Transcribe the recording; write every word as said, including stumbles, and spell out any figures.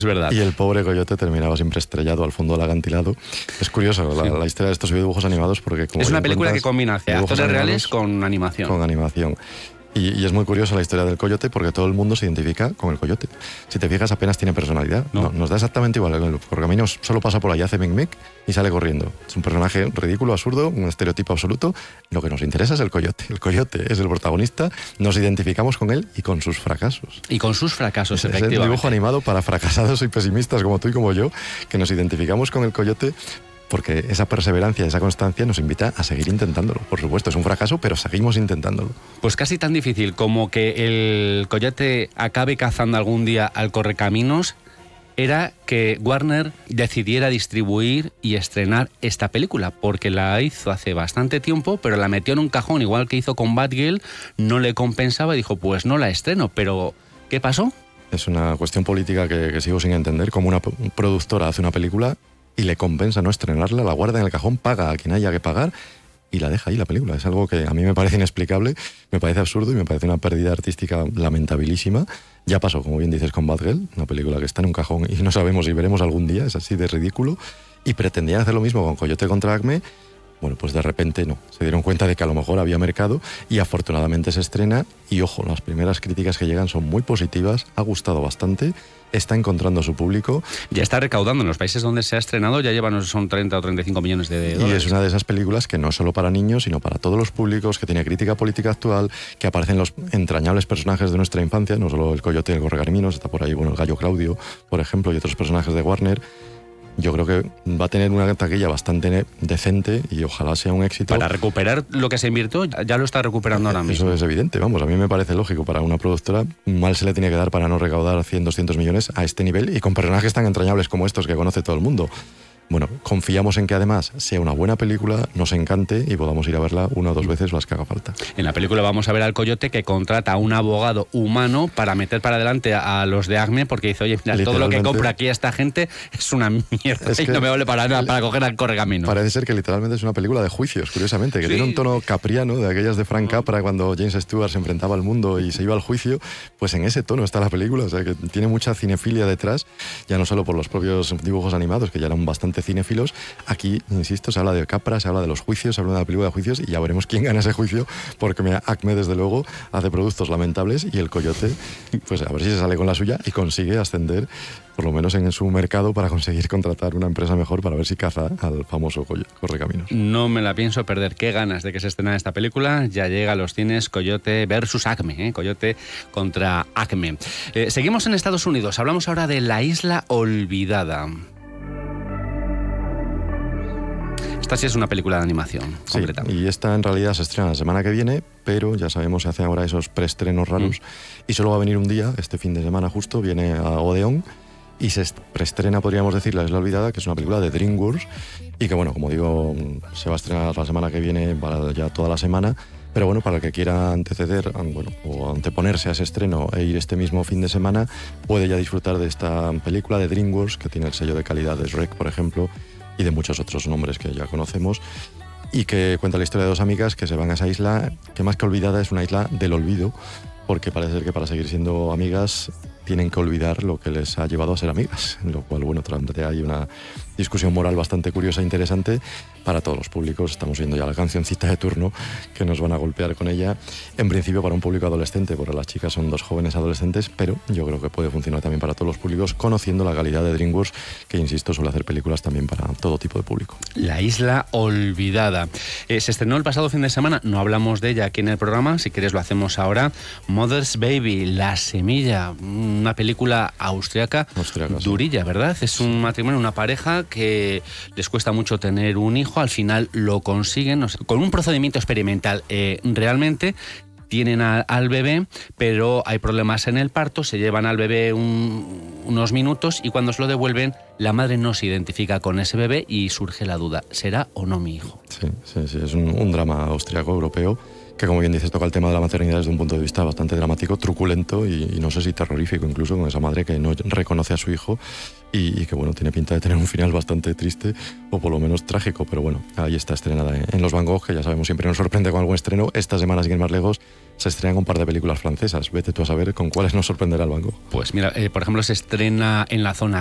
Es verdad. Y el pobre coyote terminaba siempre estrellado al fondo del acantilado. Es curioso la, sí. la historia de estos dibujos animados porque... Como es una película que combina actores reales con animación. Con animación. Y, y es muy curiosa la historia del coyote porque todo el mundo se identifica con el coyote. Si te fijas, apenas tiene personalidad. No. No, nos da exactamente igual. El correcaminos solo pasa por allá, hace mic mic y sale corriendo. Es un personaje ridículo, absurdo, un estereotipo absoluto. Lo que nos interesa es el coyote. El coyote es el protagonista. Nos identificamos con él y con sus fracasos. Y con sus fracasos, es, efectivamente. Es el dibujo animado para fracasados y pesimistas como tú y como yo, que nos identificamos con el coyote porque esa perseverancia, esa constancia nos invita a seguir intentándolo. Por supuesto, es un fracaso, pero seguimos intentándolo. Pues casi tan difícil como que el coyote acabe cazando algún día al correcaminos era que Warner decidiera distribuir y estrenar esta película, porque la hizo hace bastante tiempo, pero la metió en un cajón, igual que hizo con Batgirl, no le compensaba y dijo, pues no la estreno. Pero, ¿qué pasó? Es una cuestión política que, que sigo sin entender. Como una productora hace una película y le compensa no estrenarla, la guarda en el cajón, paga a quien haya que pagar y la deja ahí la película. Es algo que a mí me parece inexplicable, me parece absurdo y me parece una pérdida artística lamentabilísima. Ya pasó, como bien dices, con Batgirl, una película que está en un cajón y no sabemos si veremos algún día, es así de ridículo. Y pretendían hacer lo mismo con Coyote contra Acme. Bueno, pues de repente no. Se dieron cuenta de que a lo mejor había mercado y afortunadamente se estrena. Y ojo, las primeras críticas que llegan son muy positivas, ha gustado bastante, está encontrando a su público. Ya está recaudando en los países donde se ha estrenado, ya llevan, son treinta o treinta y cinco millones de dólares. Y es una de esas películas que no es solo para niños, sino para todos los públicos, que tiene crítica política actual, que aparecen los entrañables personajes de nuestra infancia, no solo el coyote y el correcaminos, está por ahí, bueno, el gallo Claudio, por ejemplo, y otros personajes de Warner. Yo creo que va a tener una taquilla bastante decente y ojalá sea un éxito. Para recuperar lo que se invirtió, ya lo está recuperando ahora mismo. Eso es evidente, vamos, a mí me parece lógico. Para una productora, mal se le tiene que dar para no recaudar cien, doscientos millones a este nivel y con personajes tan entrañables como estos que conoce todo el mundo. Bueno, confiamos en que además sea una buena película, nos encante y podamos ir a verla una o dos veces las que haga falta. En la película vamos a ver al coyote que contrata a un abogado humano para meter para adelante a los de Acme porque dice, oye, mira, todo lo que compra aquí esta gente es una mierda es y no me vale para nada para coger al correcaminos. Parece ser que literalmente es una película de juicios, curiosamente, que sí. Tiene un tono capriano de aquellas de Frank Capra cuando James Stewart se enfrentaba al mundo y se iba al juicio, pues en ese tono está la película, o sea que tiene mucha cinefilia detrás, ya no solo por los propios dibujos animados, que ya eran bastante cinéfilos. Aquí, insisto, se habla de Capra, se habla de los juicios, se habla de la película de juicios y ya veremos quién gana ese juicio, porque mira, Acme desde luego hace productos lamentables y el coyote, pues a ver si se sale con la suya y consigue ascender por lo menos en su mercado para conseguir contratar una empresa mejor para ver si caza al famoso correcaminos. No me la pienso perder. Qué ganas de que se estrene esta película. Ya llega a los cines Coyote versus Acme, ¿eh? Coyote contra Acme. Eh, seguimos en Estados Unidos. Hablamos ahora de La Isla Olvidada. Esta sí es una película de animación completa. Sí, y esta en realidad se estrena la semana que viene, pero ya sabemos, se hacen ahora esos preestrenos raros mm. y solo va a venir un día, este fin de semana justo, viene a Odeón y se preestrena, podríamos decir, La Isla Olvidada, que es una película de DreamWorks y que, bueno, como digo, se va a estrenar la semana que viene, para ya toda la semana. Pero bueno, para el que quiera anteceder, bueno, o anteponerse a ese estreno e ir este mismo fin de semana, puede ya disfrutar de esta película de DreamWorks, que tiene el sello de calidad de Shrek, por ejemplo, y de muchos otros nombres que ya conocemos, y que cuenta la historia de dos amigas que se van a esa isla, que más que olvidada es una isla del olvido, porque parece ser que para seguir siendo amigas tienen que olvidar lo que les ha llevado a ser amigas, lo cual, bueno, tras hay una discusión moral bastante curiosa e interesante para todos los públicos. Estamos viendo ya la cancioncita de turno que nos van a golpear con ella, en principio para un público adolescente, porque las chicas son dos jóvenes adolescentes, pero yo creo que puede funcionar también para todos los públicos, conociendo la calidad de DreamWorks, que insisto, suele hacer películas también para todo tipo de público. La Isla Olvidada. Eh, se estrenó el pasado fin de semana, no hablamos de ella aquí en el programa, si quieres lo hacemos ahora. Mother's Baby, La Semilla, una película austriaca, austriaca durilla, sí. ¿Verdad? Es un matrimonio, una pareja que les cuesta mucho tener un hijo, al final lo consiguen, no sé, con un procedimiento experimental. Eh, realmente tienen a, al bebé, pero hay problemas en el parto, se llevan al bebé un, unos minutos y cuando se lo devuelven, la madre no se identifica con ese bebé y surge la duda, ¿será o no mi hijo? Sí, sí, sí, es un, un drama austriaco europeo que, como bien dices, toca el tema de la maternidad desde un punto de vista bastante dramático, truculento y, y no sé si terrorífico, incluso con esa madre que no reconoce a su hijo y, y que bueno, tiene pinta de tener un final bastante triste o por lo menos trágico, pero bueno, ahí está estrenada en, en los Van Gogh, que ya sabemos siempre nos sorprende con algún estreno. Esta semana, sin ir más lejos, se estrenan un par de películas francesas. Vete tú a saber con cuáles nos sorprenderá el Van Gogh. Pues mira, eh, por ejemplo, se estrena En la zona